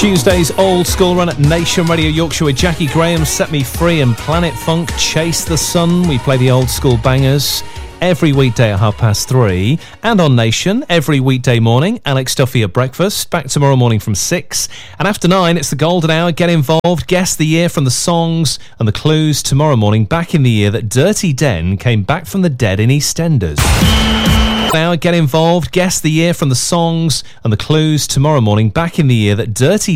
Tuesday's Old School Run at Nation Radio Yorkshire with Jackie Graham, Set Me Free, and Planet Funk, Chase the Sun. We play the old school bangers every weekday at 3:30, and on Nation every weekday morning. Alex Duffy at breakfast, back tomorrow morning from 6, and after 9 it's the golden hour. Get involved, guess the year from the songs and the clues tomorrow morning, back in the year that Dirty Den came back from the dead in EastEnders. Now get involved, guess the year from the songs and the clues tomorrow morning, back in the year that Dirty